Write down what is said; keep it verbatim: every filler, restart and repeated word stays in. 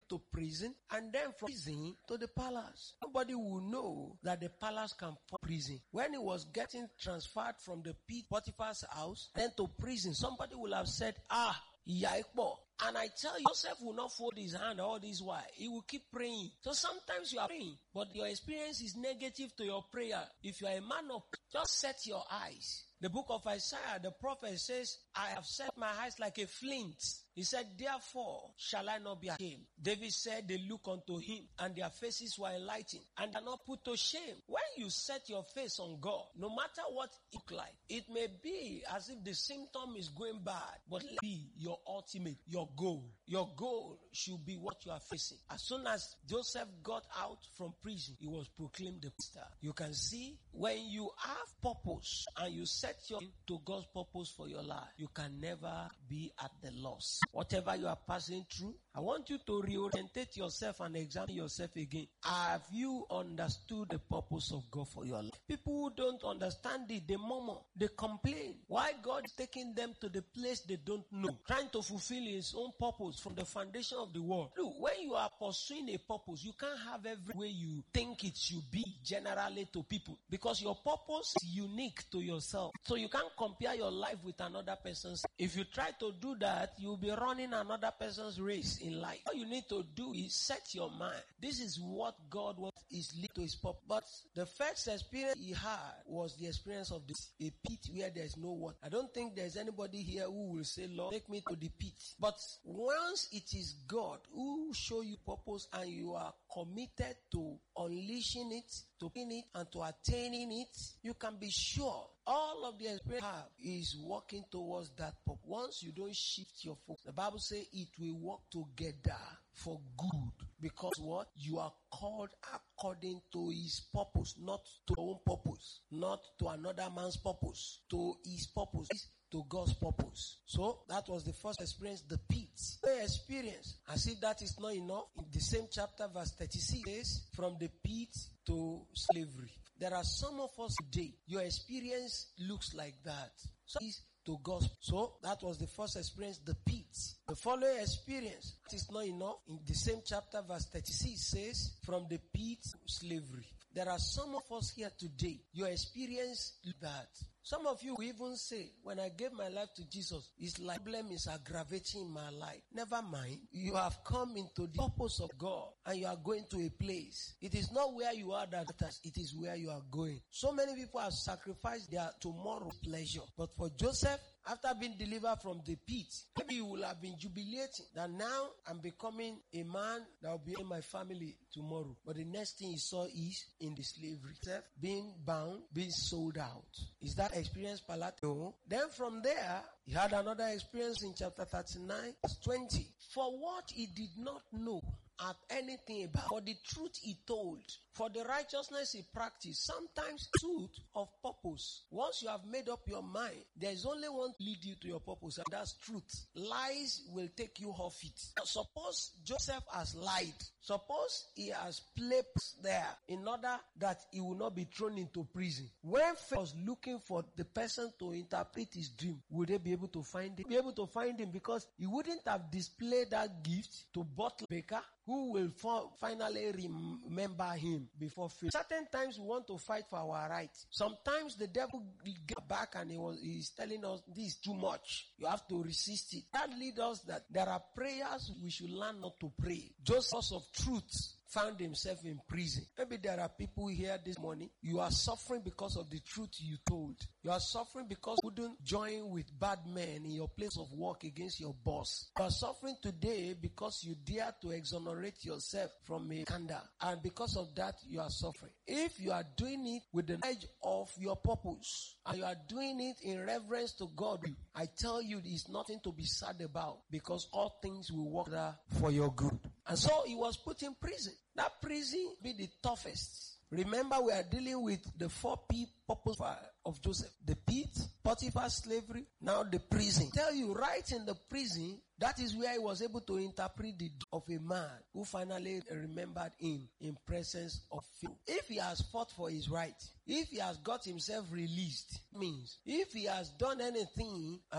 to prison, and then from prison to the palace. Nobody will know that the palace can form prison. When he was getting transferred from the pit, Potiphar's house, then to prison, somebody will have said, ah, Yaipo. And I tell you, Joseph will not fold his hand all this while. He will keep praying. So sometimes you are praying, but your experience is negative to your prayer. If you are a man of, just set your eyes. The book of Isaiah, the prophet says, I have set my eyes like a flint. He said, therefore shall I not be ashamed. David said they look unto him and their faces were enlightened and are not put to shame. When you set your face on God, no matter what it looks like, it may be as if the symptom is going bad, but let it be your ultimate, your goal. Your goal should be what you are facing. As soon as Joseph got out from prison, he was proclaimed the master. You can see when you have purpose and you set your to God's purpose for your life, you can never be at the loss. Whatever you are passing through, I want you to reorientate yourself and examine yourself again. Have you understood the purpose of God for your life? People who don't understand it, they murmur, they complain. Why God is taking them to the place they don't know, trying to fulfill his own purpose from the foundation of the world. Look, when you are pursuing a purpose, you can't have every way you think it should be generally to people, because your purpose is unique to yourself. So you can't compare your life with another person's. If you try to do that, you'll be running another person's race in life. All you need to do is set your mind. This is what God wants, is lead to his purpose. But the first experience he had was the experience of this, a pit where there is no water. I don't think there's anybody here who will say, Lord, take me to the pit. But once it is God who show you purpose and you are committed to unleashing it, to in it, and to attaining it, you can be sure all of the experience you have is working towards that purpose. Once you don't shift your focus, the Bible says it will work together for good. Because what? You are called according to his purpose, not to your own purpose, not to another man's purpose, to his purpose, to God's purpose. So that was the first experience, the pit. The experience, as if that is not enough, in the same chapter, verse thirty-six says, from the pit to slavery. There are some of us today, your experience looks like that. So it's to gospel. So that was the first experience, the pit. The following experience, it is not enough. In the same chapter, verse thirty-six says, from the pit to slavery. There are some of us here today, your experience that. Some of you will even say, when I gave my life to Jesus, it's like problem is aggravating in my life. Never mind. You have come into the purpose of God and you are going to a place. It is not where you are that matters. It is where you are going. So many people have sacrificed their tomorrow's pleasure. But for Joseph, after being delivered from the pit, maybe you will have been jubilating that now I'm becoming a man that will be in my family tomorrow. But the next thing he saw is in the slavery, being bound, being sold out. Is that experience palatable? No. Then from there, he had another experience in chapter thirty-nine, verse twenty. For what he did not know at anything about, for the truth he told, for the righteousness he practiced. Sometimes truth of purpose. Once you have made up your mind, there is only one to lead you to your purpose, and that's truth. Lies will take you off it. Now, suppose Joseph has lied. Suppose he has played there in order that he will not be thrown into prison. When Pharaoh was looking for the person to interpret his dream, would they be able to find him? Be able to find him because he wouldn't have displayed that gift to butler Baker, who will for, finally remember him before Pharaoh. Certain times we want to fight for our rights. Sometimes the devil get back and he was he's telling us this is too much. You have to resist it. That leads us that there are prayers we should learn not to pray. Just because of truth found himself in prison. Maybe there are people here this morning. You are suffering because of the truth you told. You are suffering because you wouldn't join with bad men in your place of work against your boss. You are suffering today because you dare to exonerate yourself from a scandal. And because of that, you are suffering. If you are doing it with the knowledge of your purpose, and you are doing it in reverence to God, I tell you, it's nothing to be sad about, because all things will work there for your good. And so he was put in prison. That prison be the toughest. Remember, we are dealing with the four P purpose of Joseph. The pit, Potiphar's slavery, now the prison. I tell you, right in the prison, that is where he was able to interpret the of a man who finally remembered him in presence of Pharaoh. If he has fought for his right, if he has got himself released, means if he has done anything